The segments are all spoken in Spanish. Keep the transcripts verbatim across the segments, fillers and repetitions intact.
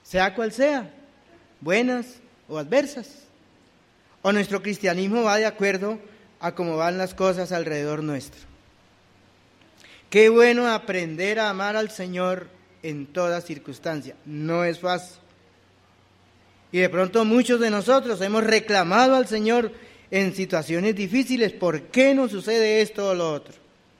sea cual sea, buenas o adversas. O nuestro cristianismo va de acuerdo a cómo van las cosas alrededor nuestro. Qué bueno aprender a amar al Señor en toda circunstancia. No es fácil. Y de pronto muchos de nosotros hemos reclamado al Señor en situaciones difíciles. ¿Por qué nos sucede esto o lo otro?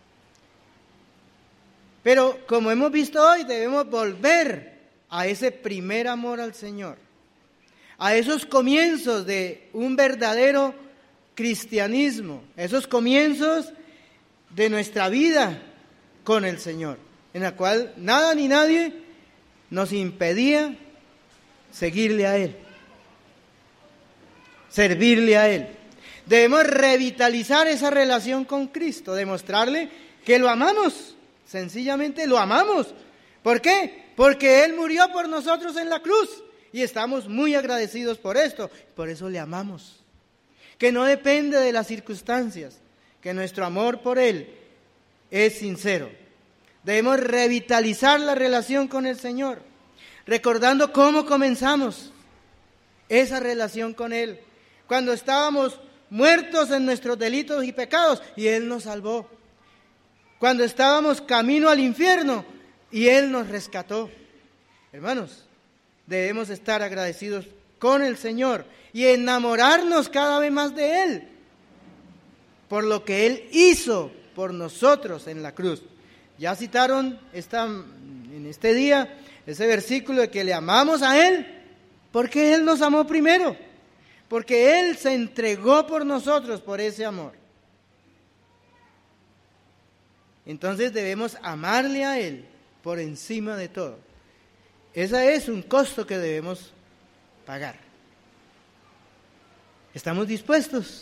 Pero como hemos visto hoy, debemos volver a ese primer amor al Señor, a esos comienzos de un verdadero cristianismo, esos comienzos de nuestra vida con el Señor, en la cual nada ni nadie nos impedía seguirle a Él, servirle a Él. Debemos revitalizar esa relación con Cristo, demostrarle que lo amamos, sencillamente lo amamos. ¿Por qué? Porque Él murió por nosotros en la cruz y estamos muy agradecidos por esto. Por eso le amamos. Que no depende de las circunstancias, que nuestro amor por Él es sincero. Debemos revitalizar la relación con el Señor, recordando cómo comenzamos esa relación con Él. Cuando estábamos muertos en nuestros delitos y pecados y Él nos salvó. Cuando estábamos camino al infierno y Él nos rescató. Hermanos, debemos estar agradecidos con el Señor y enamorarnos cada vez más de Él, por lo que Él hizo por nosotros en la cruz. Ya citaron esta, en este día ese versículo de que le amamos a Él, porque Él nos amó primero, porque Él se entregó por nosotros por ese amor. Entonces debemos amarle a Él por encima de todo. Ese es un costo que debemos pagar. ¿Estamos dispuestos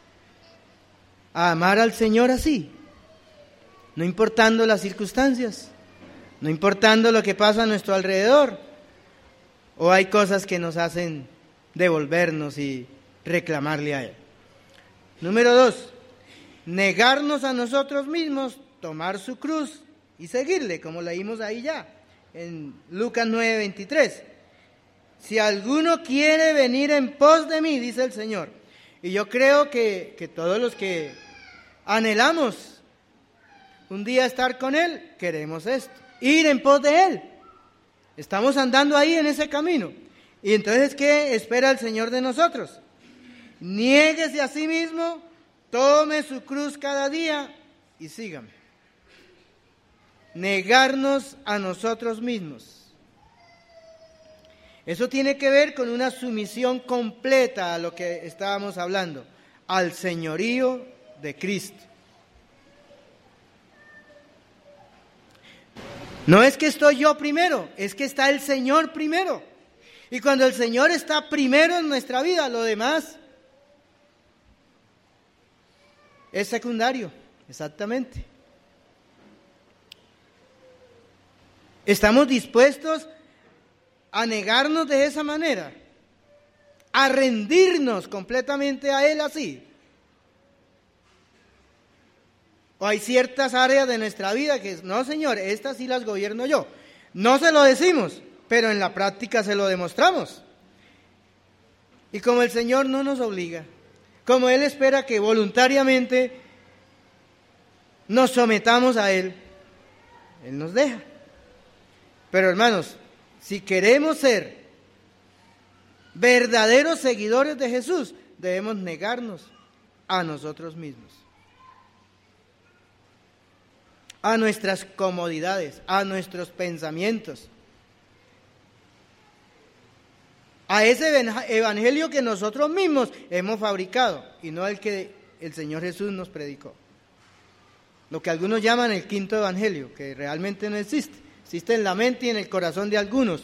a amar al Señor así? No importando las circunstancias, no importando lo que pasa a nuestro alrededor, o hay cosas que nos hacen devolvernos y reclamarle a Él. Número dos, negarnos a nosotros mismos, tomar su cruz y seguirle, como leímos ahí ya, en Lucas nueve veintitrés. Si alguno quiere venir en pos de mí, dice el Señor. Y yo creo que, que todos los que anhelamos un día estar con Él, queremos esto, ir en pos de Él. Estamos andando ahí en ese camino. Y entonces, ¿qué espera el Señor de nosotros? Niéguese a sí mismo, tome su cruz cada día y sígame. Negarnos a nosotros mismos. Eso tiene que ver con una sumisión completa a lo que estábamos hablando, al señorío de Cristo. No es que estoy yo primero, es que está el Señor primero. Y cuando el Señor está primero en nuestra vida, lo demás es secundario, exactamente. ¿Estamos dispuestos a negarnos de esa manera? ¿A rendirnos completamente a Él así? ¿O hay ciertas áreas de nuestra vida que, no Señor, estas sí las gobierno yo? No se lo decimos, pero en la práctica se lo demostramos. Y como el Señor no nos obliga, como Él espera que voluntariamente nos sometamos a Él, Él nos deja. Pero hermanos, si queremos ser verdaderos seguidores de Jesús, debemos negarnos a nosotros mismos, a nuestras comodidades, a nuestros pensamientos, a ese evangelio que nosotros mismos hemos fabricado y no el que el Señor Jesús nos predicó. Lo que algunos llaman el quinto evangelio, que realmente no existe. Existe en la mente y en el corazón de algunos,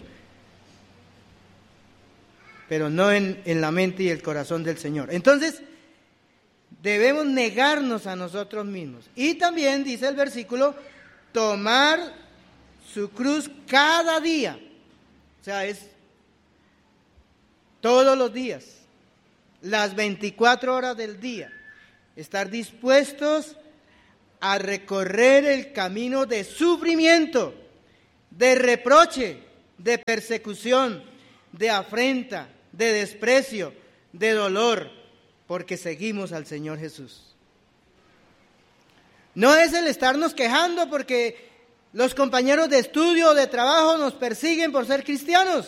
pero no en, en la mente y el corazón del Señor. Entonces, debemos negarnos a nosotros mismos. Y también, dice el versículo, tomar su cruz cada día. O sea, es todos los días, las veinticuatro horas del día. Estar dispuestos a recorrer el camino de sufrimiento, de reproche, de persecución, de afrenta, de desprecio, de dolor, porque seguimos al Señor Jesús. No es el estarnos quejando porque los compañeros de estudio o de trabajo nos persiguen por ser cristianos.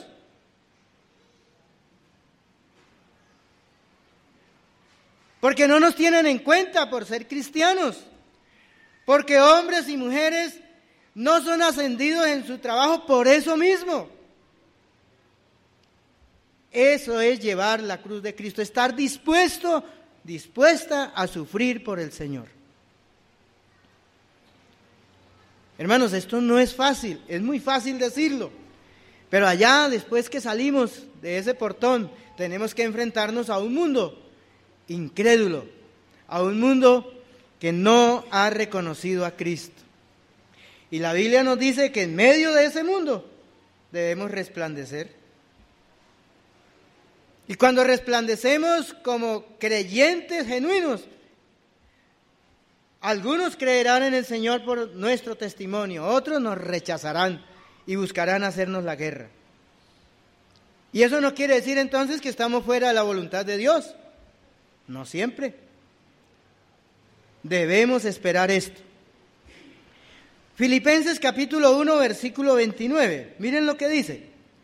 Porque no nos tienen en cuenta por ser cristianos. Porque hombres y mujeres no son ascendidos en su trabajo por eso mismo. Eso es llevar la cruz de Cristo, estar dispuesto, dispuesta a sufrir por el Señor. Hermanos, esto no es fácil, es muy fácil decirlo, pero allá, después que salimos de ese portón, tenemos que enfrentarnos a un mundo incrédulo, a un mundo que no ha reconocido a Cristo. Y la Biblia nos dice que en medio de ese mundo debemos resplandecer. Y cuando resplandecemos como creyentes genuinos, algunos creerán en el Señor por nuestro testimonio, otros nos rechazarán y buscarán hacernos la guerra. Y eso no quiere decir entonces que estamos fuera de la voluntad de Dios. No siempre. Debemos esperar esto. Filipenses capítulo uno, versículo veintinueve. Miren lo que dice.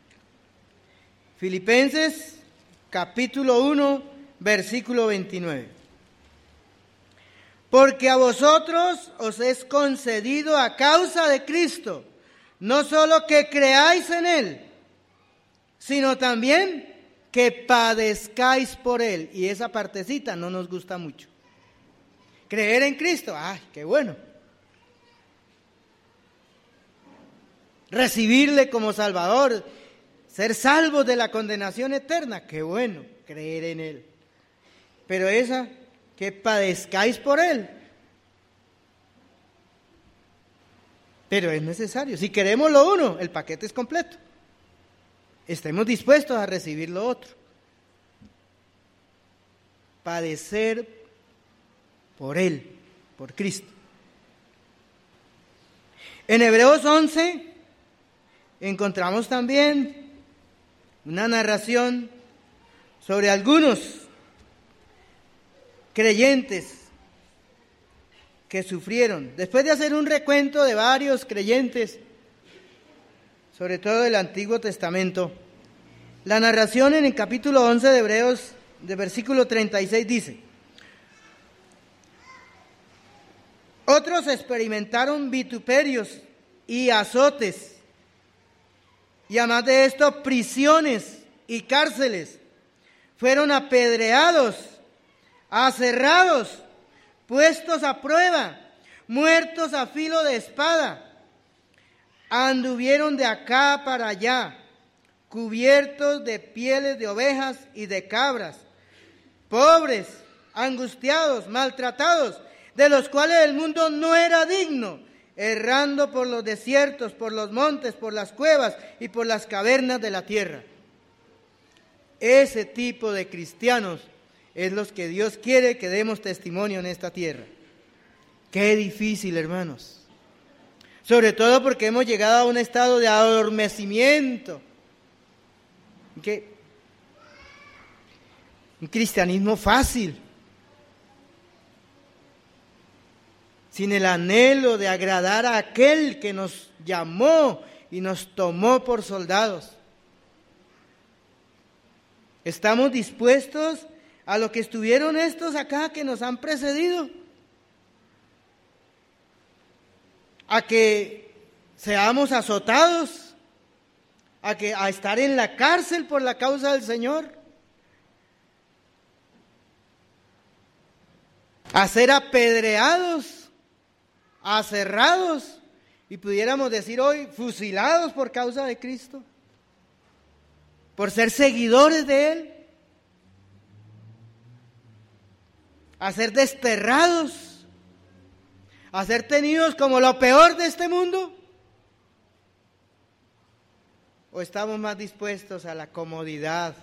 Filipenses capítulo uno, versículo veintinueve. Porque a vosotros os es concedido a causa de Cristo, no solo que creáis en Él, sino también que padezcáis por Él. Y esa partecita no nos gusta mucho. Creer en Cristo, ¡ay, qué bueno! Recibirle como Salvador, ser salvos de la condenación eterna, qué bueno, creer en Él. Pero esa, que padezcáis por Él. Pero es necesario. Si queremos lo uno, el paquete es completo. Estemos dispuestos a recibir lo otro. Padecer por Él, por Cristo. En Hebreos once encontramos también una narración sobre algunos creyentes que sufrieron. Después de hacer un recuento de varios creyentes, sobre todo del Antiguo Testamento, la narración en el capítulo once de Hebreos, de versículo treinta y seis, dice: otros experimentaron vituperios y azotes, y además de esto, prisiones y cárceles. Fueron apedreados, aserrados, puestos a prueba, muertos a filo de espada. Anduvieron de acá para allá, cubiertos de pieles de ovejas y de cabras, pobres, angustiados, maltratados, de los cuales el mundo no era digno, errando por los desiertos, por los montes, por las cuevas y por las cavernas de la tierra. Ese tipo de cristianos es los que Dios quiere que demos testimonio en esta tierra. Qué difícil, hermanos. Sobre todo porque hemos llegado a un estado de adormecimiento. ¿Qué? Un cristianismo fácil, sin el anhelo de agradar a aquel que nos llamó y nos tomó por soldados. ¿Estamos dispuestos a lo que estuvieron estos acá que nos han precedido? A que seamos azotados, a que a estar en la cárcel por la causa del Señor, a ser apedreados, aserrados y pudiéramos decir hoy fusilados por causa de Cristo, por ser seguidores de Él, a ser desterrados, a ser tenidos como lo peor de este mundo. ¿O estamos más dispuestos a la comodidad,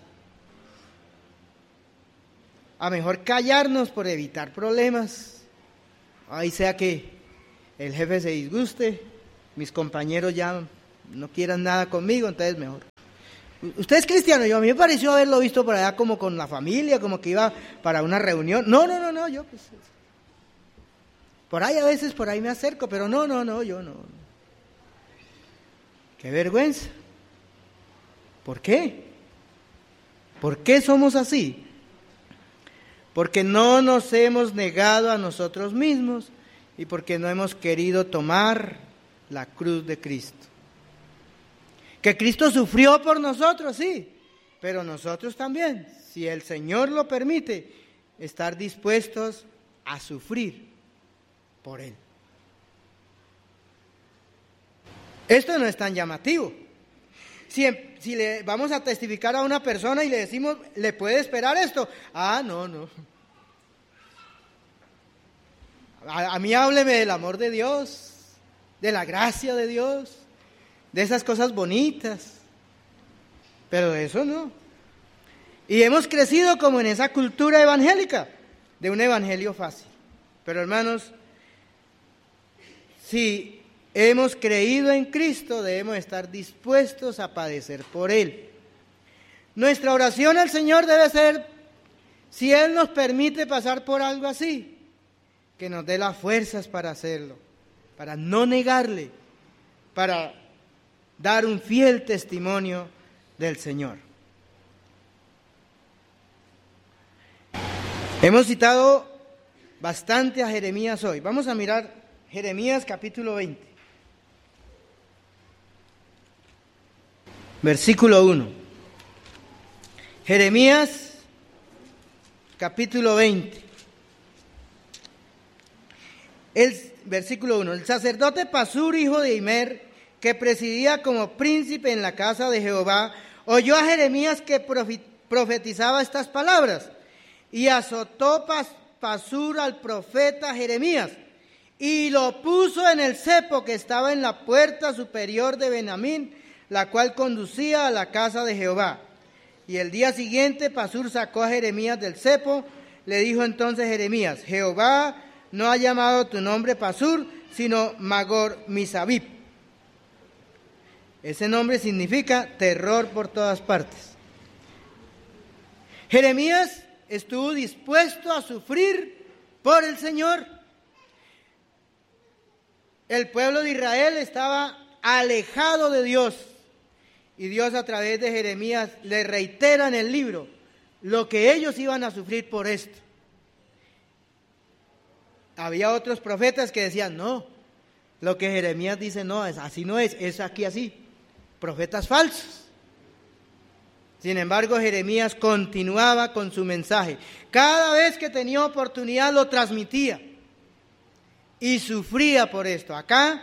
a mejor callarnos por evitar problemas? Ahí sea que el jefe se disguste, mis compañeros ya no quieran nada conmigo, entonces mejor. Usted es cristiano, yo a mí me pareció haberlo visto por allá como con la familia, como que iba para una reunión. No, no, no, no, yo pues... Por ahí a veces, por ahí me acerco, pero no, no, no, yo no. ¡Qué vergüenza! ¿Por qué? ¿Por qué somos así? Porque no nos hemos negado a nosotros mismos y porque no hemos querido tomar la cruz de Cristo. Que Cristo sufrió por nosotros, sí, pero nosotros también, si el Señor lo permite, estar dispuestos a sufrir por Él. Esto no es tan llamativo. Si, si le vamos a testificar a una persona y le decimos, ¿le puede esperar esto? Ah, no, no. A, a mí hábleme del amor de Dios, de la gracia de Dios, de esas cosas bonitas. Pero de eso no. Y hemos crecido como en esa cultura evangélica, de un evangelio fácil. Pero hermanos, si hemos creído en Cristo, debemos estar dispuestos a padecer por Él. Nuestra oración al Señor debe ser, si Él nos permite pasar por algo así, que nos dé las fuerzas para hacerlo, para no negarle, para dar un fiel testimonio del Señor. Hemos citado bastante a Jeremías hoy. Vamos a mirar Jeremías capítulo veinte. Versículo uno. Jeremías, capítulo veinte. El versículo uno. El sacerdote Pasur, hijo de Immer, que presidía como príncipe en la casa de Jehová, oyó a Jeremías que profetizaba estas palabras, y azotó Pasur al profeta Jeremías, y lo puso en el cepo que estaba en la puerta superior de Benjamín, la cual conducía a la casa de Jehová. Y el día siguiente Pasur sacó a Jeremías del cepo. Le dijo entonces Jeremías, Jehová no ha llamado tu nombre Pasur, sino Magor Misabib. Ese nombre significa terror por todas partes. Jeremías estuvo dispuesto a sufrir por el Señor. El pueblo de Israel estaba alejado de Dios. Y Dios a través de Jeremías le reitera en el libro lo que ellos iban a sufrir por esto. Había otros profetas que decían, no, lo que Jeremías dice no, es así no es, es aquí así. Profetas falsos. Sin embargo, Jeremías continuaba con su mensaje. Cada vez que tenía oportunidad lo transmitía. Y sufría por esto. Acá,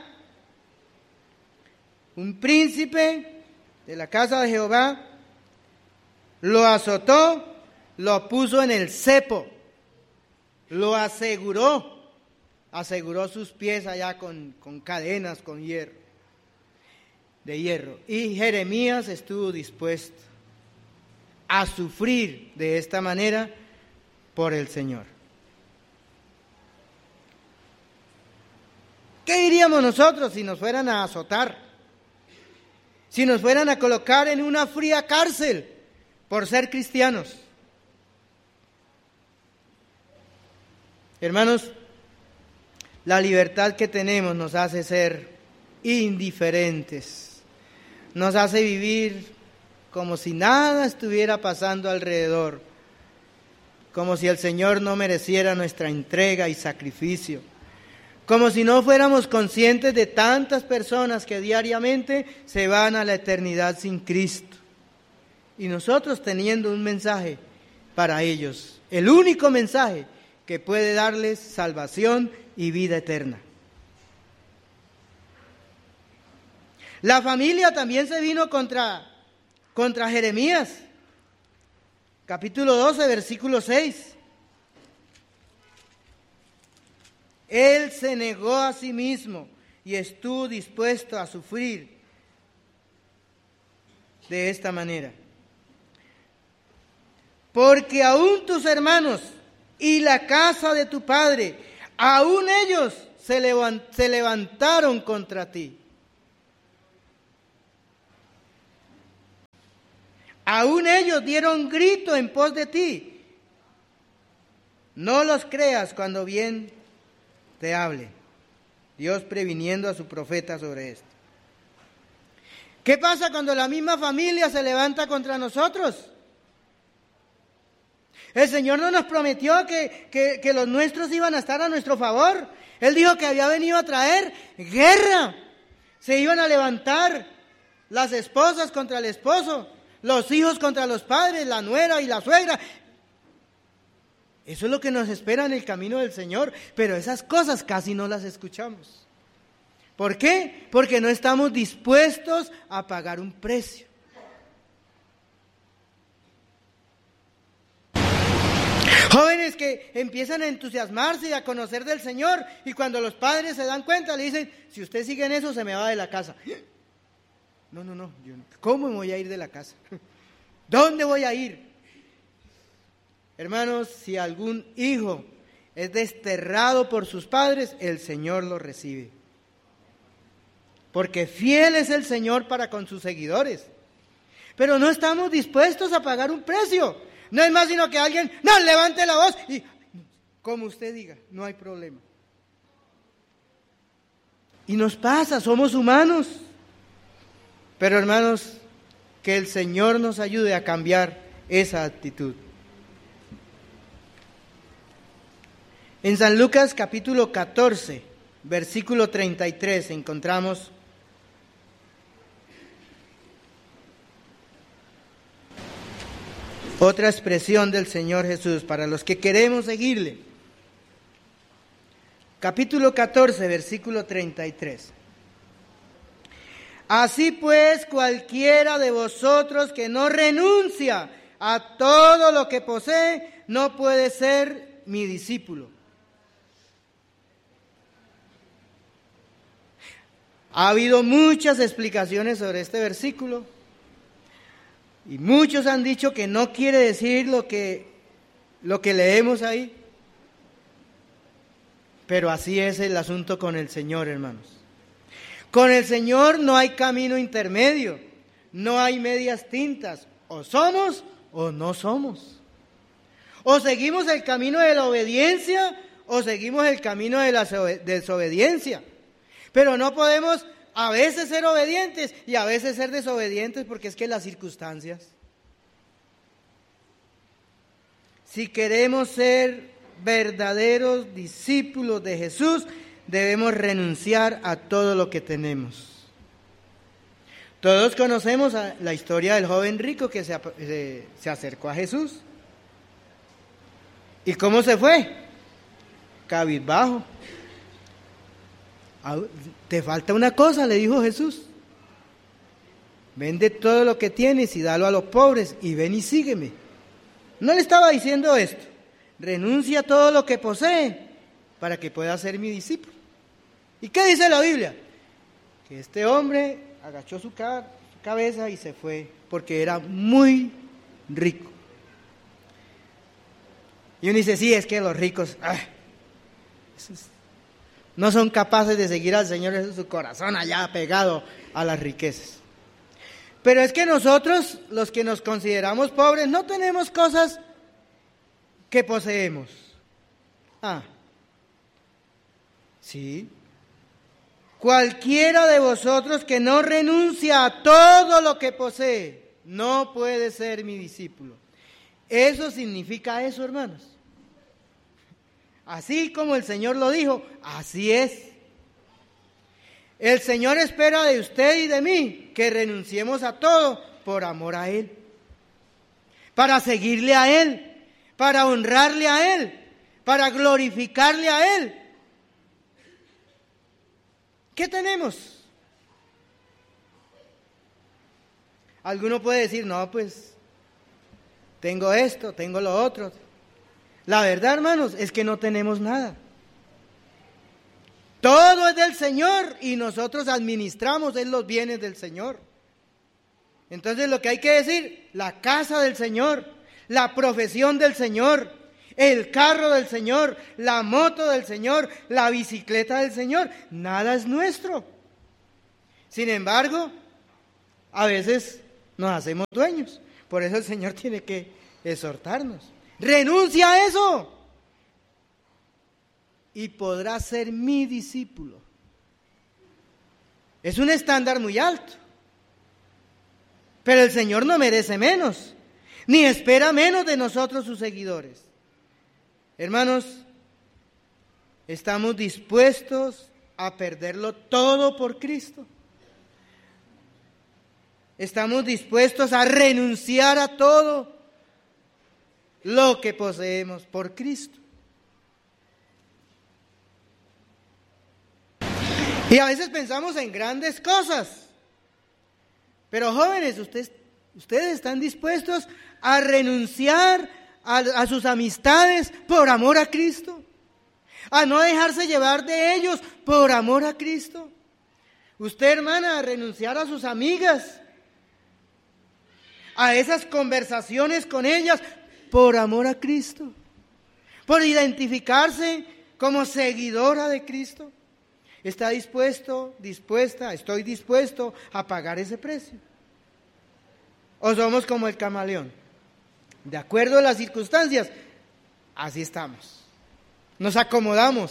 un príncipe de la casa de Jehová lo azotó, lo puso en el cepo, lo aseguró, aseguró sus pies allá con, con cadenas, con hierro, de hierro. Y Jeremías estuvo dispuesto a sufrir de esta manera por el Señor. ¿Qué diríamos nosotros si nos fueran a azotar? Si nos fueran a colocar en una fría cárcel por ser cristianos. Hermanos, la libertad que tenemos nos hace ser indiferentes, nos hace vivir como si nada estuviera pasando alrededor, como si el Señor no mereciera nuestra entrega y sacrificio. Como si no fuéramos conscientes de tantas personas que diariamente se van a la eternidad sin Cristo. Y nosotros teniendo un mensaje para ellos, el único mensaje que puede darles salvación y vida eterna. La familia también se vino contra, contra Jeremías. Capítulo doce, versículo seis. Él se negó a sí mismo y estuvo dispuesto a sufrir de esta manera. Porque aún tus hermanos y la casa de tu padre, aún ellos se, levant- se levantaron contra ti. Aún ellos dieron grito en pos de ti. No los creas cuando bien te hable. Dios previniendo a su profeta sobre esto. ¿Qué pasa cuando la misma familia se levanta contra nosotros? El Señor no nos prometió que, que, que los nuestros iban a estar a nuestro favor. Él dijo que había venido a traer guerra. Se iban a levantar las esposas contra el esposo, los hijos contra los padres, la nuera y la suegra. Eso es lo que nos espera en el camino del Señor, pero esas cosas casi no las escuchamos. ¿Por qué? Porque no estamos dispuestos a pagar un precio. Jóvenes que empiezan a entusiasmarse y a conocer del Señor, y cuando los padres se dan cuenta le dicen, si usted sigue en eso se me va de la casa. No, no, no, yo, ¿cómo me voy a ir de la casa? ¿Dónde voy a ir? Hermanos, si algún hijo es desterrado por sus padres, el Señor lo recibe. Porque fiel es el Señor para con sus seguidores. Pero no estamos dispuestos a pagar un precio. No es más sino que alguien, no, levante la voz y, como usted diga, no hay problema. Y nos pasa, somos humanos. Pero hermanos, que el Señor nos ayude a cambiar esa actitud. En San Lucas capítulo catorce, versículo treinta y tres, encontramos otra expresión del Señor Jesús para los que queremos seguirle. Capítulo catorce, versículo treinta y tres. Así pues, cualquiera de vosotros que no renuncia a todo lo que posee, no puede ser mi discípulo. Ha habido muchas explicaciones sobre este versículo y muchos han dicho que no quiere decir lo que, lo que leemos ahí, pero así es el asunto con el Señor, hermanos. Con el Señor no hay camino intermedio, no hay medias tintas, o somos o no somos. O seguimos el camino de la obediencia o seguimos el camino de la desobediencia. Pero no podemos a veces ser obedientes y a veces ser desobedientes porque es que las circunstancias. Si queremos ser verdaderos discípulos de Jesús, debemos renunciar a todo lo que tenemos. Todos conocemos la historia del joven rico que se, se, se acercó a Jesús. ¿Y cómo se fue? Cabizbajo. Te falta una cosa, le dijo Jesús. Vende todo lo que tienes y dalo a los pobres y ven y sígueme. No le estaba diciendo esto. Renuncia a todo lo que posee para que pueda ser mi discípulo. ¿Y qué dice la Biblia? Que este hombre agachó su cabeza y se fue porque era muy rico. Y uno dice, sí, es que los ricos ah, no son capaces de seguir al Señor en su corazón allá pegado a las riquezas. Pero es que nosotros, los que nos consideramos pobres, no tenemos cosas que poseemos. Ah, sí. Cualquiera de vosotros que no renuncia a todo lo que posee, no puede ser mi discípulo. Eso significa eso, hermanos. Así como el Señor lo dijo, así es. El Señor espera de usted y de mí que renunciemos a todo por amor a Él, para seguirle a Él, para honrarle a Él, para glorificarle a Él. ¿Qué tenemos? Alguno puede decir, no, pues, tengo esto, tengo lo otro. La verdad, hermanos, es que no tenemos nada. Todo es del Señor y nosotros administramos en los bienes del Señor. Entonces lo que hay que decir, la casa del Señor, la profesión del Señor, el carro del Señor, la moto del Señor, la bicicleta del Señor, nada es nuestro. Sin embargo, a veces nos hacemos dueños. Por eso el Señor tiene que exhortarnos. Renuncia a eso y podrás ser mi discípulo. Es un estándar muy alto, pero el Señor no merece menos, ni espera menos de nosotros sus seguidores. Hermanos, ¿estamos dispuestos a perderlo todo por Cristo? ¿Estamos dispuestos a renunciar a todo lo que poseemos por Cristo? Y a veces pensamos en grandes cosas. Pero jóvenes, ustedes, ustedes están dispuestos a renunciar a, a sus amistades por amor a Cristo, a no dejarse llevar de ellos por amor a Cristo. Usted, hermana, a renunciar a sus amigas, a esas conversaciones con ellas por amor a Cristo, por identificarse como seguidora de Cristo. ¿Está dispuesto, dispuesta, estoy dispuesto a pagar ese precio? ¿O somos como el camaleón? De acuerdo a las circunstancias, así estamos. Nos acomodamos.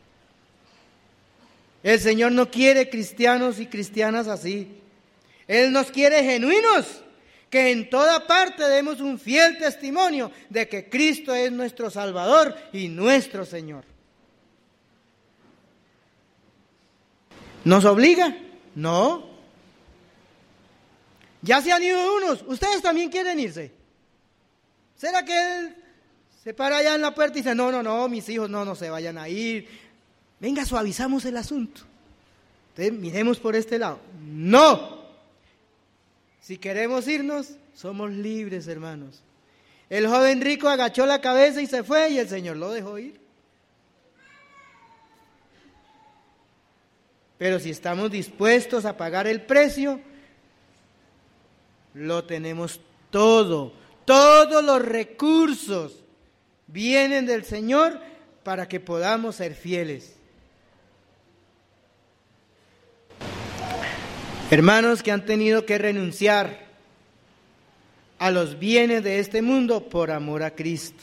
El Señor no quiere cristianos y cristianas así. Él nos quiere genuinos, que en toda parte demos un fiel testimonio de que Cristo es nuestro Salvador y nuestro Señor. ¿Nos obliga? No. Ya se han ido unos, ustedes también quieren irse. ¿Será que él se para allá en la puerta y dice, no, no, no, mis hijos no, no se vayan a ir? Venga, suavizamos el asunto. Entonces, miremos por este lado. No. Si queremos irnos, somos libres, hermanos. El joven rico agachó la cabeza y se fue, y el Señor lo dejó ir. Pero si estamos dispuestos a pagar el precio, lo tenemos todo. Todos los recursos vienen del Señor para que podamos ser fieles. Hermanos que han tenido que renunciar a los bienes de este mundo por amor a Cristo.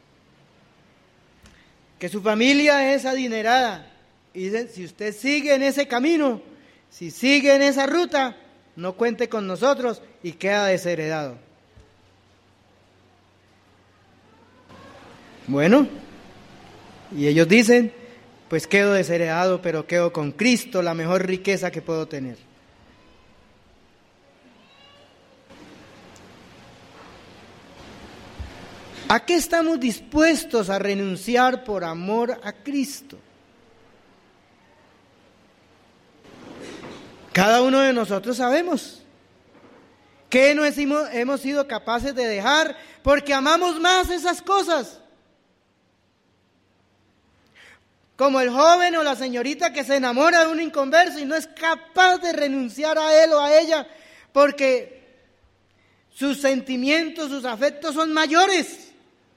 Que su familia es adinerada. Y si usted sigue en ese camino, si sigue en esa ruta, no cuente con nosotros y queda desheredado. Bueno, y ellos dicen, pues quedo desheredado, pero quedo con Cristo, la mejor riqueza que puedo tener. ¿A qué estamos dispuestos a renunciar por amor a Cristo? Cada uno de nosotros sabemos que no hemos sido capaces de dejar porque amamos más esas cosas. Como el joven o la señorita que se enamora de un inconverso y no es capaz de renunciar a él o a ella porque sus sentimientos, sus afectos son mayores.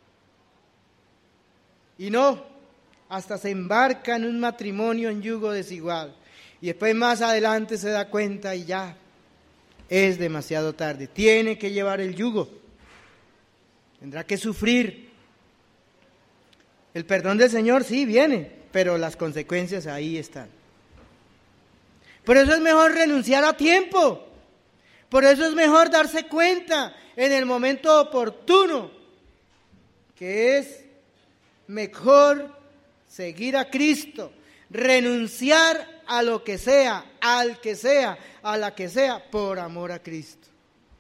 Y no, hasta se embarca en un matrimonio en yugo desigual. Y después más adelante se da cuenta y ya es demasiado tarde. Tiene que llevar el yugo. Tendrá que sufrir. El perdón del Señor sí viene, pero las consecuencias ahí están. Por eso es mejor renunciar a tiempo. Por eso es mejor darse cuenta en el momento oportuno que es mejor seguir a Cristo, renunciar a lo que sea, al que sea, a la que sea, por amor a Cristo.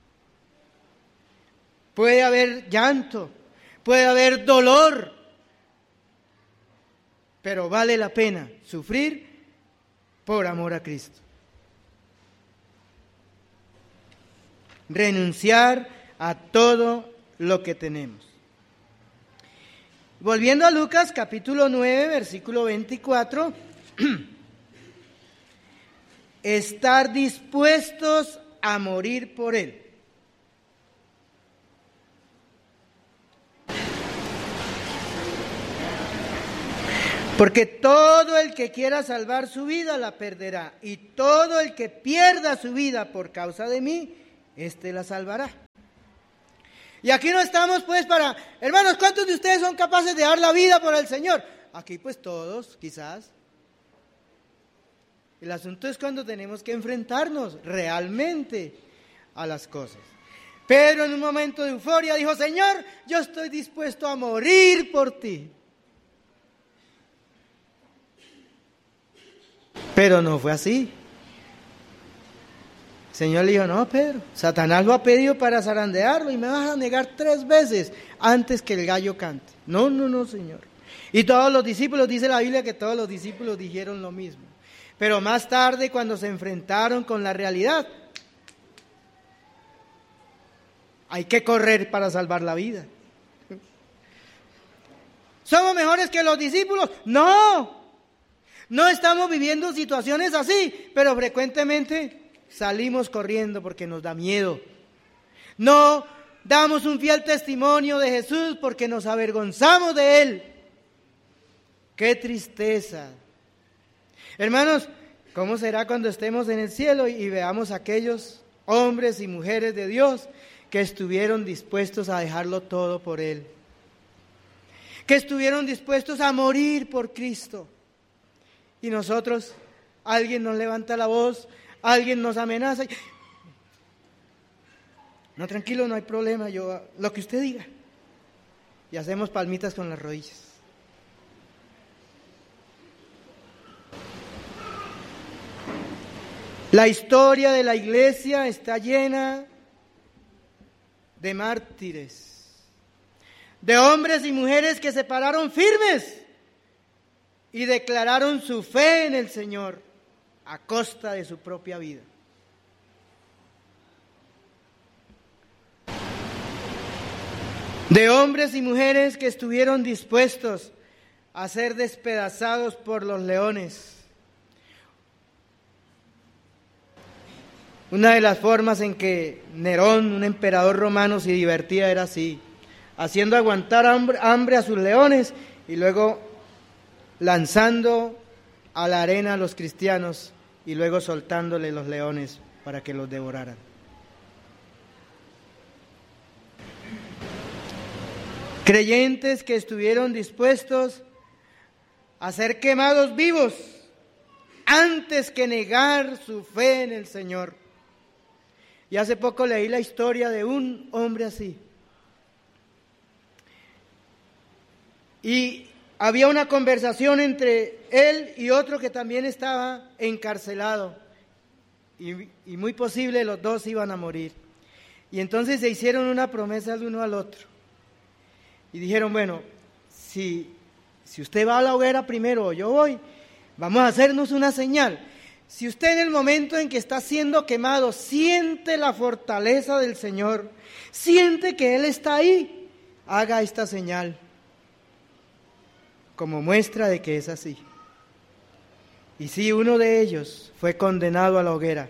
Puede haber llanto, puede haber dolor, pero vale la pena sufrir por amor a Cristo. Renunciar a todo lo que tenemos. Volviendo a Lucas capítulo nueve, versículo veinticuatro, estar dispuestos a morir por Él. Porque todo el que quiera salvar su vida la perderá, y todo el que pierda su vida por causa de mí, éste la salvará. Y aquí no estamos pues para, hermanos, ¿cuántos de ustedes son capaces de dar la vida por el Señor? Aquí pues todos, quizás. El asunto es cuando tenemos que enfrentarnos realmente a las cosas. Pedro en un momento de euforia dijo, Señor, yo estoy dispuesto a morir por ti. Pero no fue así. El Señor le dijo, no, Pedro, Satanás lo ha pedido para zarandearlo y me vas a negar tres veces antes que el gallo cante. No, no, no, Señor. Y todos los discípulos, dice la Biblia que todos los discípulos dijeron lo mismo. Pero más tarde, cuando se enfrentaron con la realidad, hay que correr para salvar la vida. ¿Somos mejores que los discípulos? No, no estamos viviendo situaciones así, pero frecuentemente salimos corriendo porque nos da miedo. No damos un fiel testimonio de Jesús porque nos avergonzamos de Él. ¡Qué tristeza! Hermanos, ¿cómo será cuando estemos en el cielo y veamos a aquellos hombres y mujeres de Dios que estuvieron dispuestos a dejarlo todo por Él? Que estuvieron dispuestos a morir por Cristo. Y nosotros, alguien nos levanta la voz, alguien nos amenaza. Y, no, tranquilo, no hay problema, yo lo que usted diga. Y hacemos palmitas con las rodillas. La historia de la iglesia está llena de mártires, de hombres y mujeres que se pararon firmes y declararon su fe en el Señor a costa de su propia vida. De hombres y mujeres que estuvieron dispuestos a ser despedazados por los leones. Una de las formas en que Nerón, un emperador romano, se divertía era así, haciendo aguantar hambre, hambre a sus leones y luego lanzando a la arena a los cristianos y luego soltándole los leones para que los devoraran. Creyentes que estuvieron dispuestos a ser quemados vivos antes que negar su fe en el Señor. Y hace poco leí la historia de un hombre así. Y había una conversación entre él y otro que también estaba encarcelado. Y, y muy posible los dos iban a morir. Y entonces se hicieron una promesa el uno al otro. Y dijeron, bueno, si, si usted va a la hoguera primero o yo voy, vamos a hacernos una señal. Si usted en el momento en que está siendo quemado siente la fortaleza del Señor, siente que Él está ahí, haga esta señal como muestra de que es así. Y sí, uno de ellos fue condenado a la hoguera.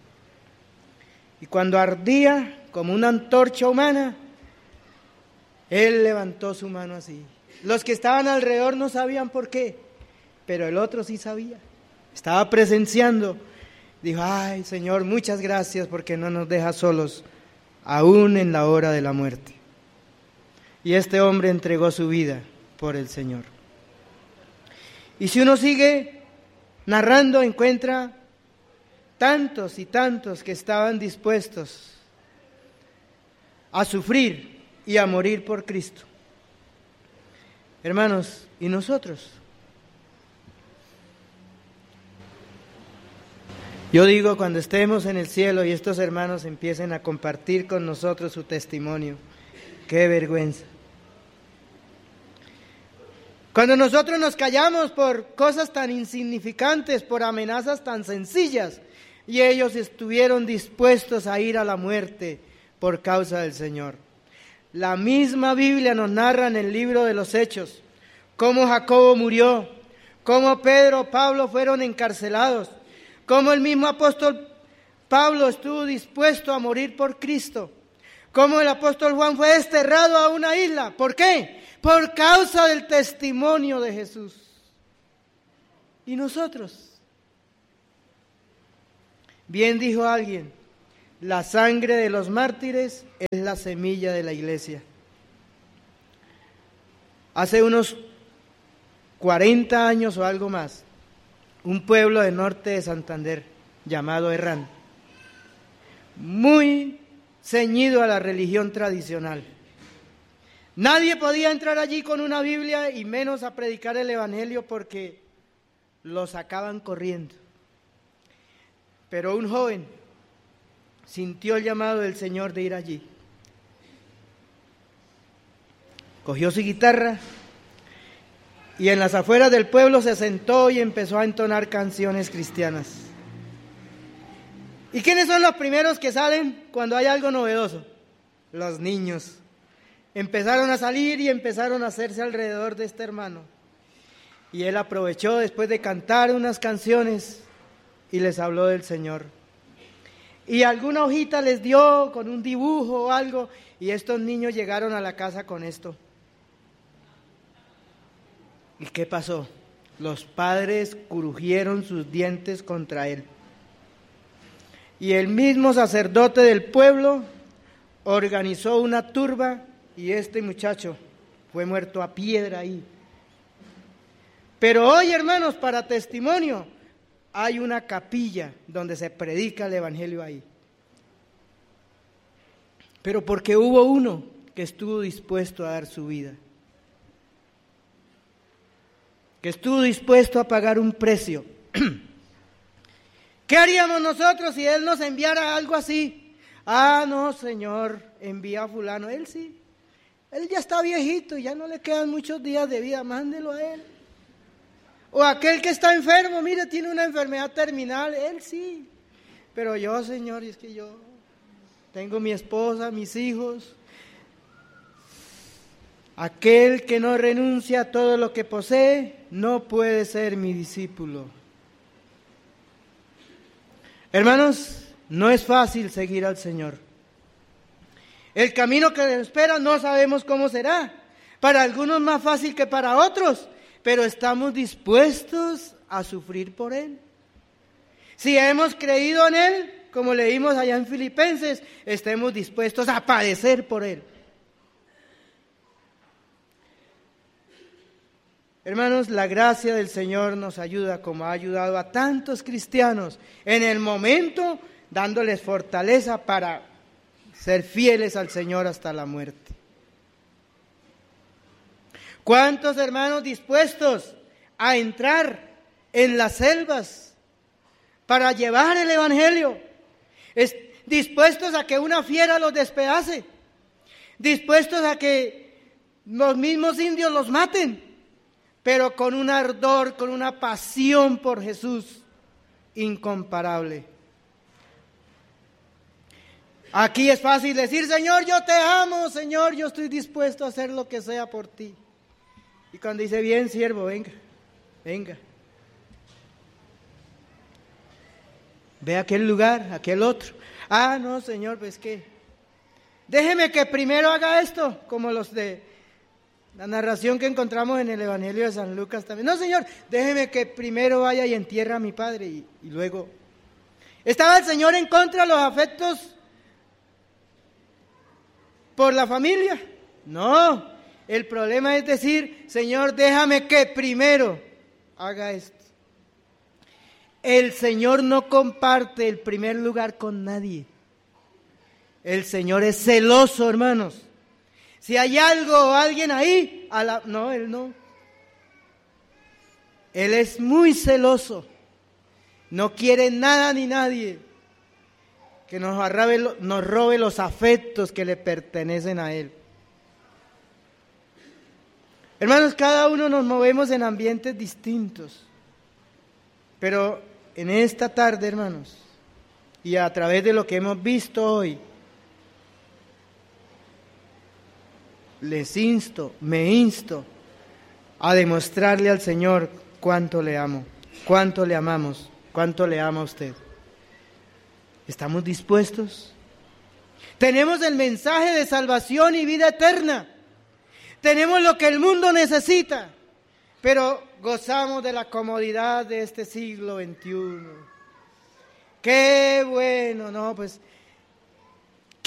Y cuando ardía como una antorcha humana, él levantó su mano así. Los que estaban alrededor no sabían por qué, pero el otro sí sabía. Estaba presenciando. Dijo, ay, Señor, muchas gracias porque no nos dejas solos, aún en la hora de la muerte. Y este hombre entregó su vida por el Señor. Y si uno sigue narrando, encuentra tantos y tantos que estaban dispuestos a sufrir y a morir por Cristo. Hermanos, ¿y nosotros? Yo digo, cuando estemos en el cielo y estos hermanos empiecen a compartir con nosotros su testimonio, qué vergüenza. Cuando nosotros nos callamos por cosas tan insignificantes, por amenazas tan sencillas, y ellos estuvieron dispuestos a ir a la muerte por causa del Señor. La misma Biblia nos narra en el libro de los Hechos cómo Jacobo murió, cómo Pedro, Pablo fueron encarcelados, cómo el mismo apóstol Pablo estuvo dispuesto a morir por Cristo, cómo el apóstol Juan fue desterrado a una isla. ¿Por qué? Por causa del testimonio de Jesús. ¿Y nosotros? Bien dijo alguien, La sangre de los mártires es la semilla de la iglesia. Hace unos cuarenta años o algo más, un pueblo del norte de Santander llamado Herrán, muy ceñido a la religión tradicional. Nadie podía entrar allí con una Biblia y menos a predicar el Evangelio porque lo sacaban corriendo. Pero un joven sintió el llamado del Señor de ir allí. Cogió su guitarra y en las afueras del pueblo se sentó y empezó a entonar canciones cristianas. ¿Y quiénes son los primeros que salen cuando hay algo novedoso? Los niños. Empezaron a salir y empezaron a hacerse alrededor de este hermano. Y él aprovechó después de cantar unas canciones y les habló del Señor. Y alguna hojita les dio con un dibujo o algo, y estos niños llegaron a la casa con esto. ¿Y qué pasó? Los padres crujieron sus dientes contra él. Y el mismo sacerdote del pueblo organizó una turba y este muchacho fue muerto a piedra ahí. Pero hoy, hermanos, para testimonio, hay una capilla donde se predica el Evangelio ahí. Pero porque hubo uno que estuvo dispuesto a dar su vida, que estuvo dispuesto a pagar un precio. ¿Qué haríamos nosotros si Él nos enviara algo así? Ah, no, Señor, envía a fulano. Él sí, Él ya está viejito y ya no le quedan muchos días de vida, mándelo a Él. O aquel que está enfermo, mire, tiene una enfermedad terminal, Él sí. Pero yo, Señor, es que yo tengo mi esposa, mis hijos. Aquel que no renuncia a todo lo que posee, no puede ser mi discípulo. Hermanos, no es fácil seguir al Señor. El camino que nos espera no sabemos cómo será. Para algunos más fácil que para otros, pero estamos dispuestos a sufrir por Él. Si hemos creído en Él, como leímos allá en Filipenses, estemos dispuestos a padecer por Él. Hermanos, la gracia del Señor nos ayuda como ha ayudado a tantos cristianos en el momento, dándoles fortaleza para ser fieles al Señor hasta la muerte. ¿Cuántos hermanos dispuestos a entrar en las selvas para llevar el Evangelio? Es, dispuestos a que una fiera los despedace, dispuestos a que los mismos indios los maten, pero con un ardor, con una pasión por Jesús incomparable. Aquí es fácil decir, Señor, yo te amo, Señor, yo estoy dispuesto a hacer lo que sea por ti. Y cuando dice, bien, siervo, venga, venga. Ve a aquel lugar, a aquel otro. Ah, no, Señor, pues que déjeme que primero haga esto, como los de la narración que encontramos en el Evangelio de San Lucas también. No, Señor, déjeme que primero vaya y entierre a mi padre y, y luego. ¿Estaba el Señor en contra de los afectos por la familia? No. El problema es decir, Señor, déjame que primero haga esto. El Señor no comparte el primer lugar con nadie. El Señor es celoso, hermanos. Si hay algo o alguien ahí, a la, no, Él no. Él es muy celoso. No quiere nada ni nadie que nos arrabe, nos robe los afectos que le pertenecen a Él. Hermanos, cada uno nos movemos en ambientes distintos, pero en esta tarde, hermanos, y a través de lo que hemos visto hoy, les insto, me insto a demostrarle al Señor cuánto le amo, cuánto le amamos, cuánto le ama a usted. ¿Estamos dispuestos? Tenemos el mensaje de salvación y vida eterna. Tenemos lo que el mundo necesita, pero gozamos de la comodidad de este siglo veintiuno. Qué bueno, no, pues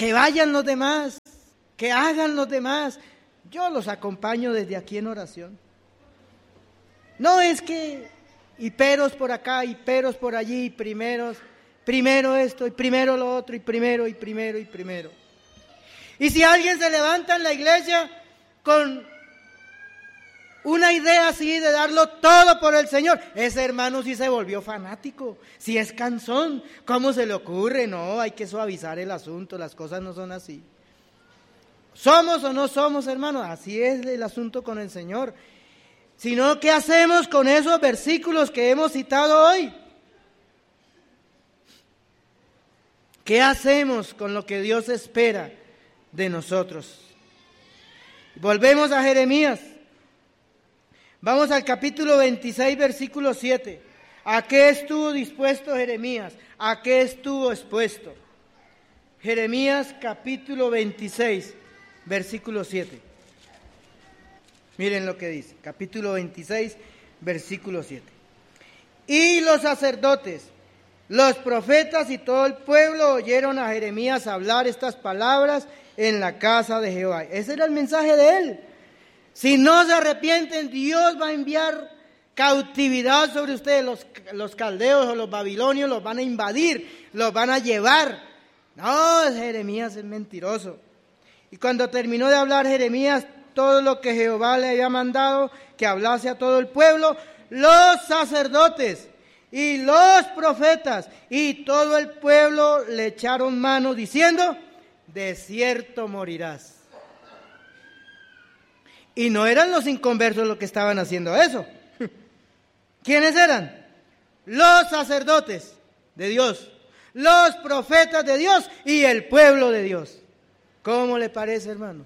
que vayan los demás, que hagan los demás. Yo los acompaño desde aquí en oración. No es que, y peros por acá, y peros por allí, y primeros, primero esto, y primero lo otro, y primero, y primero, y primero. Y si alguien se levanta en la iglesia con una idea así de darlo todo por el Señor, ese hermano sí se volvió fanático, sí es cansón. ¿Cómo se le ocurre? No, hay que suavizar el asunto, las cosas no son así. ¿Somos o no somos, hermanos? Así es el asunto con el Señor. Sino, ¿qué hacemos con esos versículos que hemos citado hoy? ¿Qué hacemos con lo que Dios espera de nosotros? Volvemos a Jeremías. Vamos al capítulo veintiséis, versículo siete. ¿A qué estuvo dispuesto Jeremías? ¿A qué estuvo expuesto? Jeremías capítulo veintiséis, versículo siete. Miren lo que dice, capítulo veintiséis, versículo siete. Y los sacerdotes, los profetas y todo el pueblo oyeron a Jeremías hablar estas palabras en la casa de Jehová. Ese era el mensaje de él. Si no se arrepienten, Dios va a enviar cautividad sobre ustedes. Los, los caldeos o los babilonios los van a invadir, los van a llevar. No, Jeremías es mentiroso. Y cuando terminó de hablar Jeremías todo lo que Jehová le había mandado que hablase a todo el pueblo, los sacerdotes y los profetas y todo el pueblo le echaron mano diciendo: de cierto morirás. Y no eran los inconversos los que estaban haciendo eso. ¿Quiénes eran? Los sacerdotes de Dios, los profetas de Dios y el pueblo de Dios. ¿Cómo le parece, hermanos?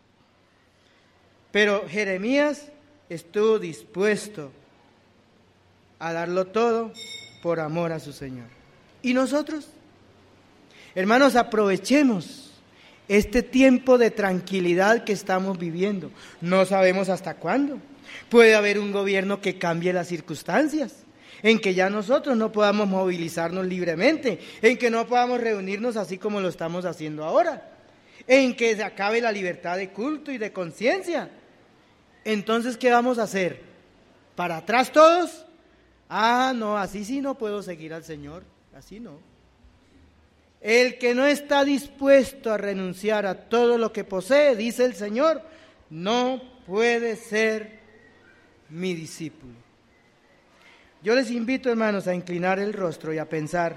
Pero Jeremías estuvo dispuesto a darlo todo por amor a su Señor. ¿Y nosotros? Hermanos, aprovechemos este tiempo de tranquilidad que estamos viviendo. No sabemos hasta cuándo. Puede haber un gobierno que cambie las circunstancias, en que ya nosotros no podamos movilizarnos libremente, en que no podamos reunirnos así como lo estamos haciendo ahora, en que se acabe la libertad de culto y de conciencia. Entonces, ¿qué vamos a hacer? ¿Para atrás todos? Ah, no, así sí no puedo seguir al Señor, así no. El que no está dispuesto a renunciar a todo lo que posee, dice el Señor, no puede ser mi discípulo. Yo les invito, hermanos, a inclinar el rostro y a pensar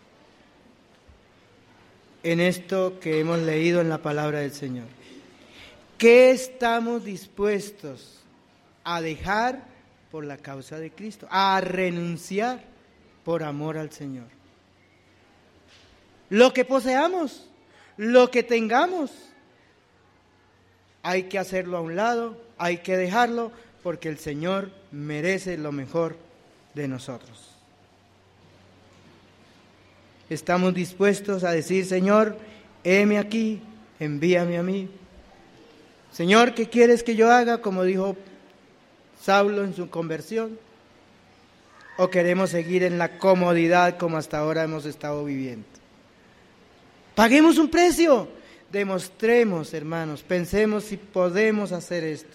en esto que hemos leído en la palabra del Señor. ¿Qué estamos dispuestos a dejar por la causa de Cristo? A renunciar por amor al Señor. Lo que poseamos, lo que tengamos, hay que hacerlo a un lado, hay que dejarlo, porque el Señor merece lo mejor de nosotros. Estamos dispuestos a decir: Señor, heme aquí, envíame a mí. Señor, ¿qué quieres que yo haga? Como dijo Saulo en su conversión. ¿O queremos seguir en la comodidad como hasta ahora hemos estado viviendo? Paguemos un precio. Demostremos, hermanos, pensemos si podemos hacer esto.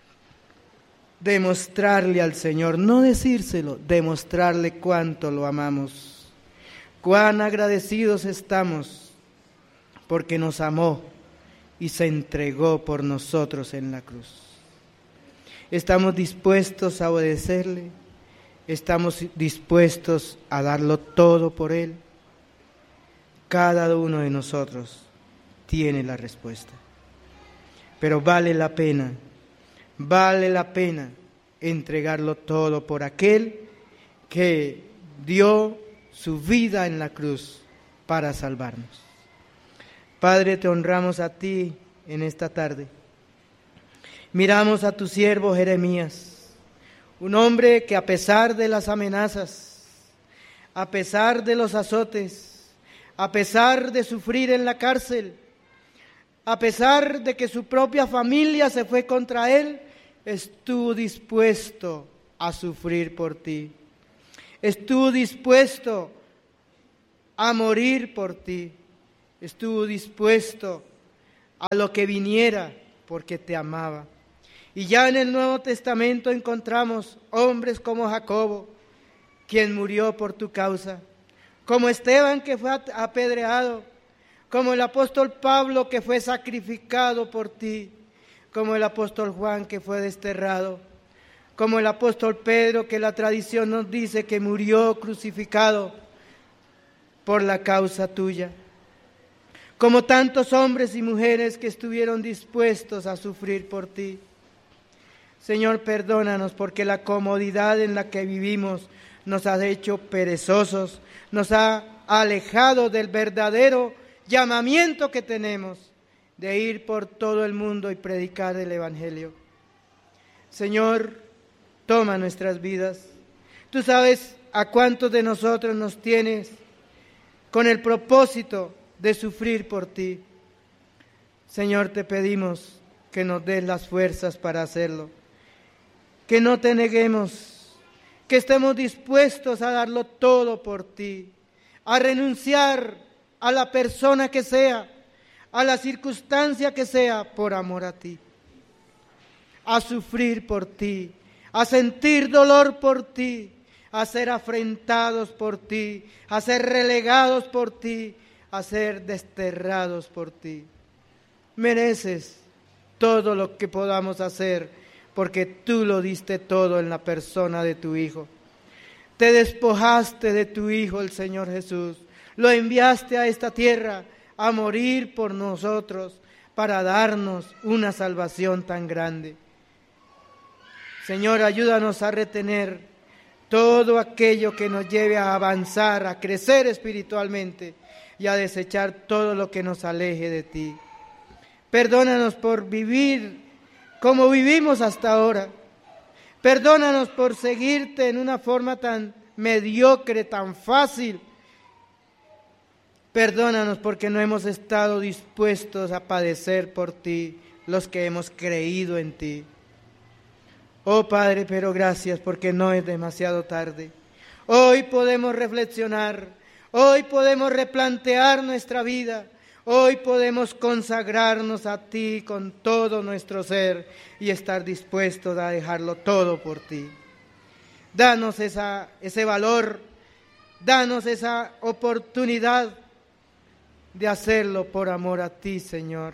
Demostrarle al Señor, no decírselo, demostrarle cuánto lo amamos. Cuán agradecidos estamos porque nos amó y se entregó por nosotros en la cruz. Estamos dispuestos a obedecerle, estamos dispuestos a darlo todo por Él. Cada uno de nosotros tiene la respuesta. Pero vale la pena, vale la pena entregarlo todo por aquel que dio su vida en la cruz para salvarnos. Padre, te honramos a ti en esta tarde. Miramos a tu siervo Jeremías, un hombre que a pesar de las amenazas, a pesar de los azotes, a pesar de sufrir en la cárcel, a pesar de que su propia familia se fue contra él, estuvo dispuesto a sufrir por ti. Estuvo dispuesto a morir por ti. estuvo dispuesto a lo que viniera porque te amaba. Y ya en el Nuevo Testamento encontramos hombres como Jacobo, quien murió por tu causa, como Esteban, que fue apedreado, como el apóstol Pablo, que fue sacrificado por ti, como el apóstol Juan, que fue desterrado, como el apóstol Pedro, que la tradición nos dice que murió crucificado por la causa tuya, como tantos hombres y mujeres que estuvieron dispuestos a sufrir por ti. Señor, perdónanos porque la comodidad en la que vivimos nos ha hecho perezosos, nos ha alejado del verdadero llamamiento que tenemos de ir por todo el mundo y predicar el Evangelio. Señor, toma nuestras vidas. Tú sabes a cuántos de nosotros nos tienes con el propósito de sufrir por ti. Señor, te pedimos que nos des las fuerzas para hacerlo, que no te neguemos, que estemos dispuestos a darlo todo por ti, a renunciar a la persona que sea, a la circunstancia que sea, por amor a ti, a sufrir por ti, a sentir dolor por ti, a ser afrentados por ti, a ser relegados por ti, a ser desterrados por ti. Mereces todo lo que podamos hacer, porque tú lo diste todo en la persona de tu Hijo. Te despojaste de tu Hijo, el Señor Jesús. Lo enviaste a esta tierra a morir por nosotros, para darnos una salvación tan grande. Señor, ayúdanos a retener todo aquello que nos lleve a avanzar, a crecer espiritualmente y a desechar todo lo que nos aleje de ti. Perdónanos por vivir como vivimos hasta ahora. Perdónanos por seguirte en una forma tan mediocre, tan fácil. Perdónanos porque no hemos estado dispuestos a padecer por ti, los que hemos creído en ti. Oh Padre, pero gracias porque no es demasiado tarde. Hoy podemos reflexionar, hoy podemos replantear nuestra vida, hoy podemos consagrarnos a ti con todo nuestro ser y estar dispuestos a dejarlo todo por ti. Danos esa, ese valor, danos esa oportunidad de hacerlo por amor a ti, Señor.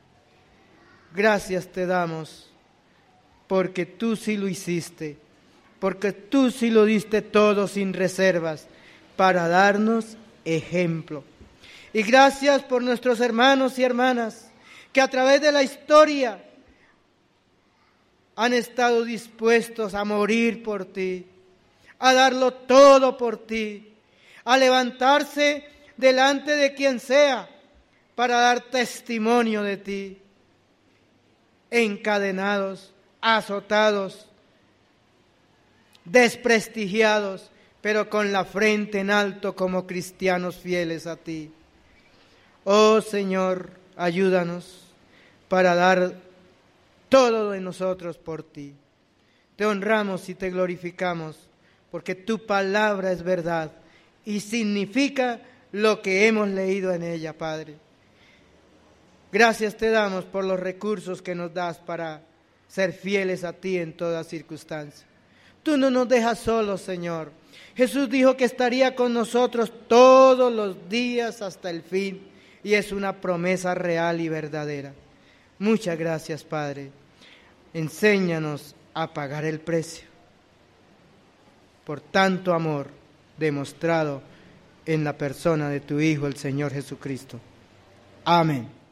Gracias te damos, porque tú sí lo hiciste, porque tú sí lo diste todo sin reservas, para darnos ejemplo. Y gracias por nuestros hermanos y hermanas, que a través de la historia han estado dispuestos a morir por ti, a darlo todo por ti, a levantarse delante de quien sea para dar testimonio de ti, encadenados, azotados, desprestigiados, pero con la frente en alto como cristianos fieles a ti. Oh Señor, ayúdanos para dar todo de nosotros por ti. Te honramos y te glorificamos, porque tu palabra es verdad y significa lo que hemos leído en ella, Padre. Gracias te damos por los recursos que nos das para ser fieles a ti en toda circunstancia. Tú no nos dejas solos, Señor. Jesús dijo que estaría con nosotros todos los días hasta el fin, y es una promesa real y verdadera. Muchas gracias, Padre. Enséñanos a pagar el precio por tanto amor demostrado en la persona de tu Hijo, el Señor Jesucristo. Amén.